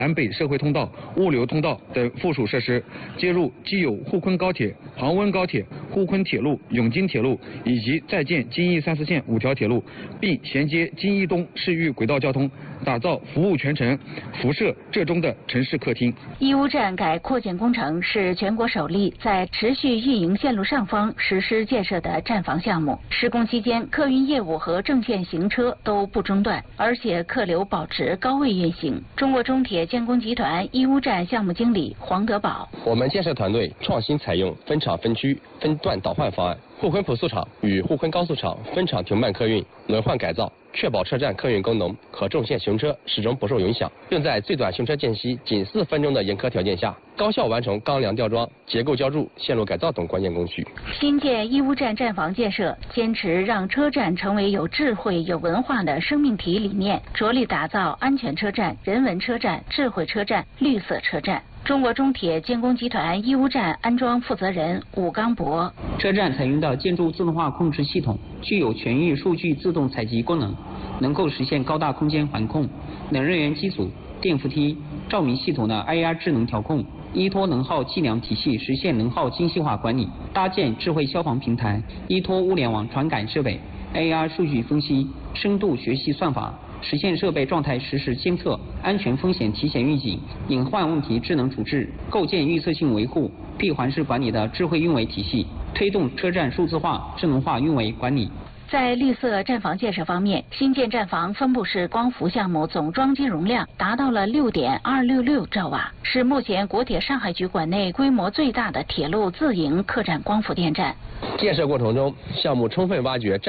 南北社会通道、物流通道等附属设施，接入既有沪昆高铁、杭温高铁、沪昆铁路、永金铁路以及在建京义3、4线5条铁路，并衔接京义东市域轨道交通，打造服务全城、辐射浙中的城市客厅。 义乌站改扩建工程是全国首例在持续运营线路上方实施建设的站房项目。施工期间，客运业务和正线行车都不中断，而且客流保持高位运行。中国中铁建工集团义乌站项目经理黄德宝： 我们建设团队创新采用分场分区、分段倒换方案，沪昆普速场与沪昆高速场分场停慢客运，轮换改造，确保车站客运功能和重线行车始终不受影响，并在最短行车间隙仅4分钟的严苛条件下，高效完成钢梁吊装、结构浇筑、线路改造等关键工序。 新建义乌站站房建设坚持让车站成为有智慧、有文化的生命体理念，着力打造安全车站、人文车站、智慧车站、绿色车站。中国中铁建工集团义乌站安装负责人武刚博： 车站采用的建筑自动化控制系统具有全域数据自动采集功能，能够实现高大空间环控、冷热源机组、电扶梯、照明系统的 IR 智能调控，依托能耗计量体系实现能耗精细化管理，搭建智慧消防平台，依托物联网传感设备、AR 数据分析、深度学习算法，实现设备状态实时监测、安全风险提前预警、隐患问题智能处置，构建预测性维护、闭环式管理的智慧运维体系，推动车站数字化、智能化运维管理。 在绿色站房建设方面，新建站房分布式光伏项目总装机容量达到了6.266兆瓦，是目前国铁上海局管内规模最大的铁路自营客站光伏电站。 建设过程中，项目充分挖掘